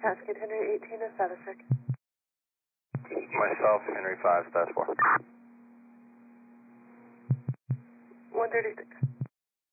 Cascade Henry 18 is status check. Myself, Henry 5, status 4. 136.